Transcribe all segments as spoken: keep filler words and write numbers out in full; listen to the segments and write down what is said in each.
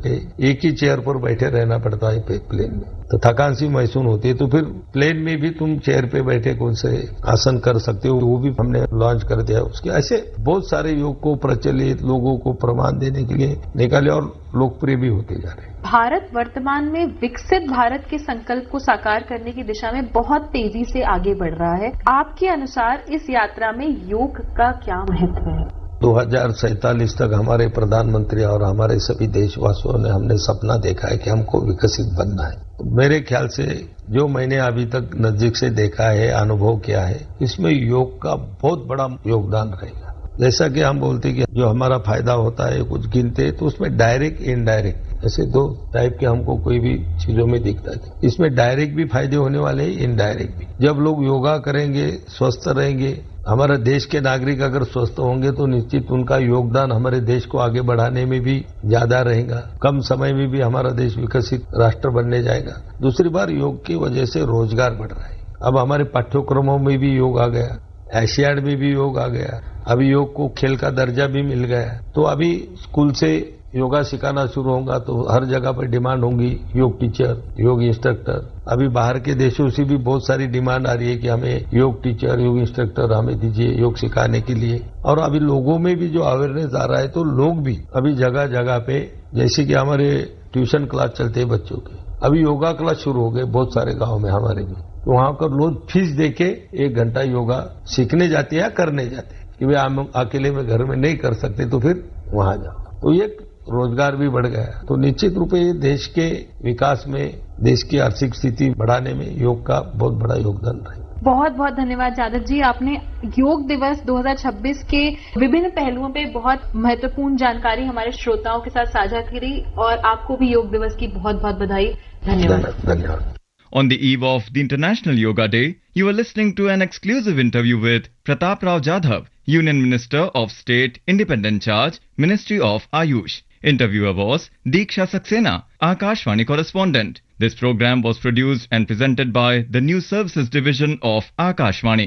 घंटे एक ही चेयर पर बैठे रहना पड़ता है प्लेन में, तो थकान सी महसूस होती है। तो फिर प्लेन में भी तुम चेयर पे बैठे कौन से आसन कर सकते हो, वो भी हमने लॉन्च कर दिया। उसके ऐसे बहुत सारे योग को प्रचलित लोगों को प्रमाण देने के लिए निकाले और लोकप्रिय भी होते जा रहे हैं। भारत वर्तमान में विकसित भारत के संकल्प को साकार करने की दिशा में बहुत तेजी से आगे बढ़ रहा है। आपके अनुसार इस यात्रा में योग का क्या महत्व है? दो हजार सैंतालीस तक हमारे प्रधानमंत्री और हमारे सभी देशवासियों ने हमने सपना देखा है कि हमको विकसित बनना है। तो मेरे ख्याल से जो मैंने अभी तक नजदीक से देखा है, अनुभव किया है, इसमें योग का बहुत बड़ा योगदान रहेगा। जैसा कि हम बोलते हैं कि जो हमारा फायदा होता है कुछ गिनते, तो उसमें डायरेक्ट इनडायरेक्ट ऐसे दो टाइप के हमको कोई भी चीजों में दिखता है। इसमें डायरेक्ट भी फायदे होने वाले हैं, इनडायरेक्ट भी। जब लोग योगा करेंगे, स्वस्थ रहेंगे, हमारे देश के नागरिक अगर स्वस्थ होंगे तो निश्चित उनका योगदान हमारे देश को आगे बढ़ाने में भी ज्यादा रहेगा। कम समय में भी हमारा देश विकसित राष्ट्र बनने जाएगा। दूसरी बार योग की वजह से रोजगार बढ़ रहा है। अब हमारे पाठ्यक्रमों में भी योग आ गया, एशियाड में भी योग आ गया, अभी योग को खेल का दर्जा भी मिल गया। तो अभी स्कूल से योगा सिखाना शुरू होगा तो हर जगह पर डिमांड होंगी योग टीचर, योग इंस्ट्रक्टर। अभी बाहर के देशों से भी बहुत सारी डिमांड आ रही है कि हमें योग टीचर, योग इंस्ट्रक्टर हमें दीजिए योग सिखाने के लिए। और अभी लोगों में भी जो अवेयरनेस आ रहा है, तो लोग भी अभी जगह जगह पे, जैसे कि हमारे ट्यूशन क्लास चलते हैं बच्चों के, अभी योगा क्लास शुरू हो गए बहुत सारे गाँव में हमारे भी। तो वहां पर लोग फीस देके एक घंटा योगा सीखने जाते हैं या करने जाते हैं कि भाई हम अकेले में घर में नहीं कर सकते तो फिर वहां जाओ। तो ये रोजगार भी बढ़ गया। तो निश्चित रूप से देश के विकास में, देश की आर्थिक स्थिति बढ़ाने में योग का बहुत बड़ा योगदान रहेगा। बहुत बहुत धन्यवाद जादव जी, आपने योग दिवस दो हज़ार छब्बीस के विभिन्न पहलुओं पे बहुत महत्वपूर्ण जानकारी हमारे श्रोताओं के साथ साझा करी और आपको भी योग दिवस की बहुत बहुत बधाई। धन्यवाद। धन्यवाद। On the eve of the International Yoga Day, you are listening to an exclusive interview with Pratap Rao Jadhav, Union Minister of State, Independent Charge, Ministry of Ayush. Interviewer was Diksha Saxena, Akashvani correspondent. This program was produced and presented by the News Services Division of Akashvani.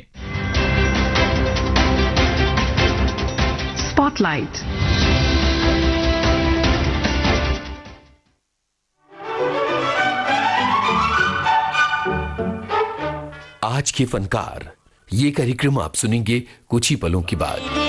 Spotlight. आज के फनकार, ये कार्यक्रम आप सुनेंगे कुछ ही पलों की बात।